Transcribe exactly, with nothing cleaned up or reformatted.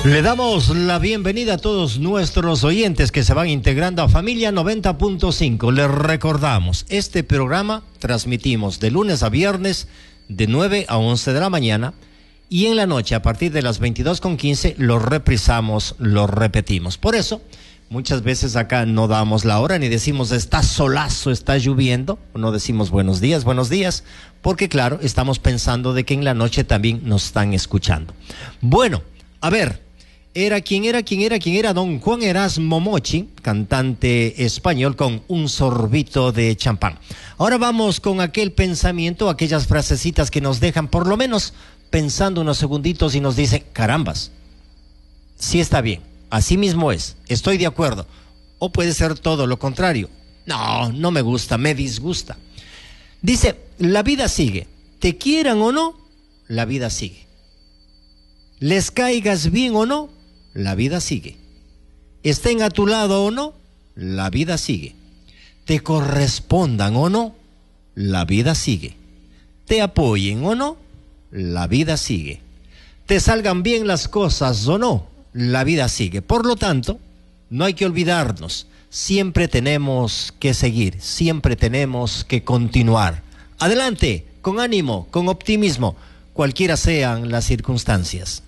Le damos la bienvenida a todos nuestros oyentes que se van integrando a Familia noventa punto cinco. Les recordamos, este programa transmitimos de lunes a viernes de nueve a once de la mañana y en la noche a partir de las veintidós con quince lo reprisamos, lo repetimos. Por eso, muchas veces acá no damos la hora ni decimos está solazo, está lloviendo, no decimos buenos días, buenos días, porque claro, estamos pensando de que en la noche también nos están escuchando. Bueno, a ver, era quien era, quien era, quien era don Juan Erasmo Mochi, cantante español con un sorbito de champán. Ahora vamos con aquel pensamiento, aquellas frasecitas que nos dejan por lo menos pensando unos segunditos y nos dicen, carambas, sí está bien, así mismo es, estoy de acuerdo. O puede ser todo lo contrario, no, no me gusta, me disgusta. Dice, la vida sigue, te quieran o no, la vida sigue. Les caigas bien o no, la vida sigue. Estén a tu lado o no, la vida sigue. Te correspondan o no, la vida sigue. Te apoyen o no, la vida sigue. Te salgan bien las cosas o no, la vida sigue. Por lo tanto, no hay que olvidarnos, siempre tenemos que seguir, siempre tenemos que continuar. Adelante, con ánimo, con optimismo, cualquiera sean las circunstancias.